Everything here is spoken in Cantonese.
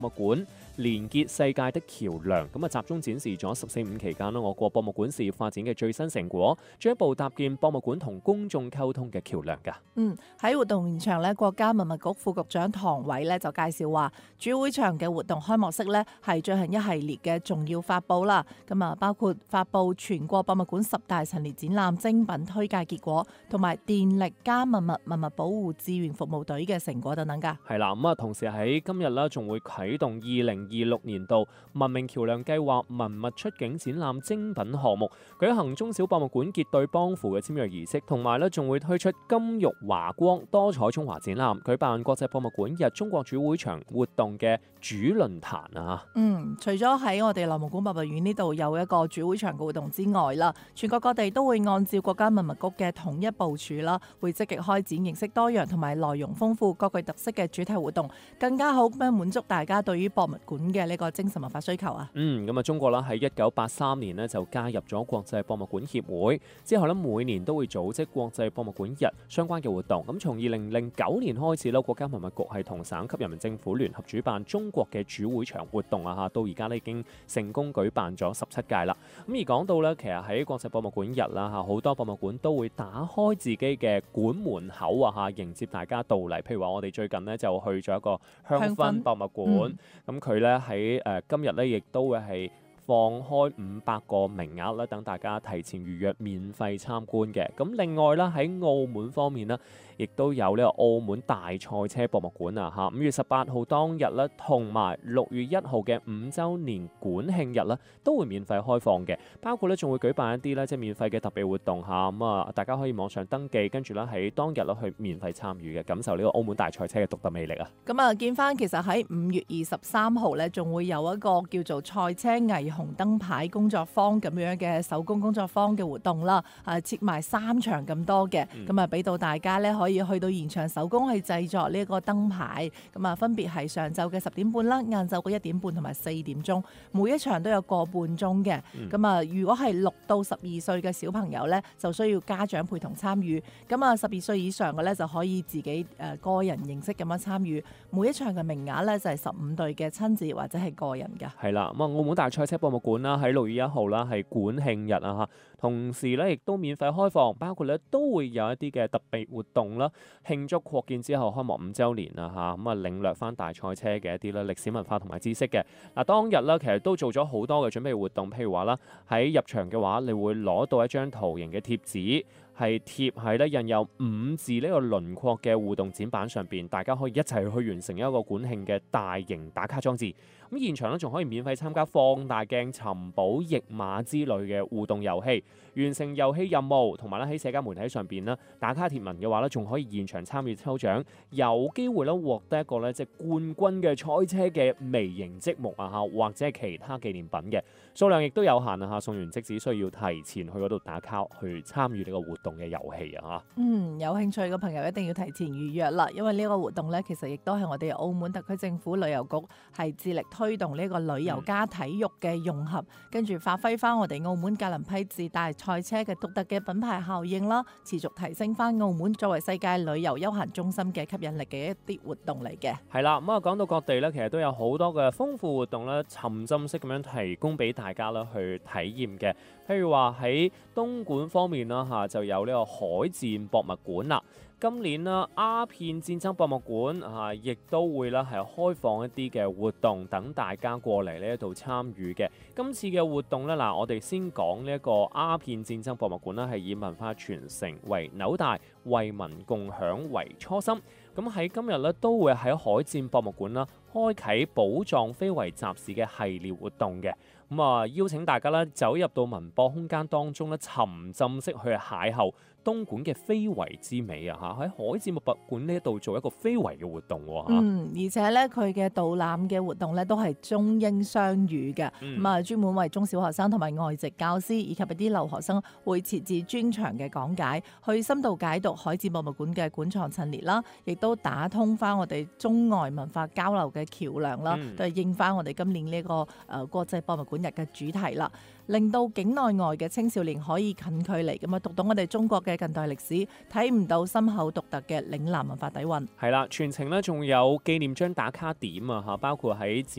物館連結世界的橋樑，咁集中展示咗14.5期間我國博物館事業發展嘅最新成果，進一步搭建博物館同公眾溝通嘅橋樑㗎。 喺活動現場咧，國家文物局副局長唐偉咧就介紹話，主會場嘅活動開幕式咧係進行一系列嘅重要發佈啦。咁包括發佈全國博物館10大陳列展覽精品推介結果，同埋電力加文物保護志願服務隊嘅成果等等㗎。 係啦，同時喺今日啦，仲會啟動2026年度文明橋樑計劃文物出境展覽精品項目，舉行中小博物館結對幫扶嘅簽約儀式，同埋仲會推出金玉華光多彩中華展覽，舉辦國際博物館日中國主會場活動嘅主論壇啊。 除咗喺我哋內蒙古博物院呢度有一個主會場嘅活動之外啦，全國各地都會按照國家文物局嘅統一部署啦，會積極開展形式多樣同埋內容豐富、各具特色嘅主題活動，更加好咁樣滿足大家對於博物館嘅呢個精神文化需求啊。 中國啦喺1983年呢就加入咗國際博物館協會，之後呢每年都會組織國際博物館日相關嘅活動。咁從2009年開始啦，國家文物局係同省級人民政府聯合主辦中國嘅主會場活動啊，到而家呢已經成功舉辦咗17屆啦。咁而講到呢，其實喺國際博物館日啦好多博物館都會打開自己嘅館門口啊迎接大家到嚟。譬如話我哋最近呢就去咗一個香薰博物館，咁佢咧喺今日咧亦都會係放開500個名額啦，等大家提前預約免費參觀嘅。咁另外啦喺澳門方面呢，亦都有呢個澳門大賽車博物館啊5月18號當日咧，同埋6月1號嘅5週年館慶日咧，都會免費開放嘅。包括咧仲會舉辦一啲咧即係免費嘅特別活動大家可以網上登記，跟住咧喺當日咧去免費參與嘅，感受呢個澳門大賽車嘅獨特魅力啊！ 見翻其實喺5月23號咧，仲會有一個叫做賽車霓虹燈牌工作坊咁樣嘅手工工作坊嘅活動啦，設埋3場咁多嘅，俾到大家咧可以去到現場手工去製作呢一個燈牌，分別係上晝嘅10點半啦，晏晝嘅1點半同埋4點鐘，每一場都有個半鐘嘅。如果係6到12歲嘅小朋友咧，就需要家長陪同參與。12歲以上嘅咧就可以自己個人形式咁樣參與。每一場嘅名額咧就係15對嘅親子或者係個人嘅。 係啦，澳門大賽車博物館啦喺6月1號啦係館慶日啊，同時咧亦都免費開放，包括咧都會有一啲嘅特別活動啦，慶祝擴建之後開幕5週年啊領略翻大賽車嘅一啲咧歷史文化同埋知識嘅。當日咧其實都做咗好多嘅準備活動，譬如話啦喺入場嘅話，你會攞到一張圖形嘅貼紙，係貼喺咧印有5字呢個輪廓嘅互動展板上邊，大家可以一齊去完成一個館慶嘅大型打卡裝置。咁現場咧仲可以免費參加放大鏡、尋寶、譯碼之類嘅互動遊戲，完成遊戲任務，同埋咧喺社交媒體上邊咧打卡貼文嘅話咧，仲可以現場參與抽獎，有機會咧獲得一個咧即係冠軍嘅賽車嘅微型積木或者係其他紀念品嘅，數量亦都有限送完即只需要提前去嗰度打卡去參與呢個活動嘅遊戲有興趣嘅朋友一定要提前預約啦，因為呢個活動咧其實亦都係我哋澳門特區政府旅遊局係致力推動呢個旅遊加體育嘅融合，跟住發揮翻我哋澳門格林披治大賽車嘅獨特嘅品牌效應啦，持續提升翻澳門作為世界旅遊休閒中心嘅吸引力嘅一啲活動嚟嘅。 係啦，講到各地咧，其實都有好多嘅豐富活動咧，沉浸式咁樣提供俾大家啦去體驗嘅。譬如話喺東莞方面啦就有呢個海戰博物館啦。今年啦，鴉片戰爭博物館亦都會啦係開放一啲嘅活動，等大家過嚟呢一度參與嘅。今次嘅活動咧，我哋先講呢一個鴉片戰爭博物館啦，係以文化傳承為紐帶，為民共享為初心。咁喺今日咧，都會喺海戰博物館啦，開啓寶藏非遺集市嘅系列活動嘅。邀請大家咧走入到文博空間當中咧，沉浸式去邂逅東莞嘅非遺之美喺海戰博物館呢一度做一個非遺嘅活動而且咧佢嘅導覽嘅活動咧都係中英雙語嘅，專門為中小學生同埋外籍教師以及一啲留學生會設置專場嘅講解，去深度解讀海戰博物館嘅館藏陳列啦，亦都打通翻我哋中外文化交流嘅橋樑啦，都係應翻我哋今年呢個國際博物館日嘅主題啦，令到境內外嘅青少年可以近距離咁讀懂我哋中國嘅近代歷史，睇唔到深厚獨特嘅嶺南文化底蘊。 係啦，全程咧仲有紀念章打卡點包括喺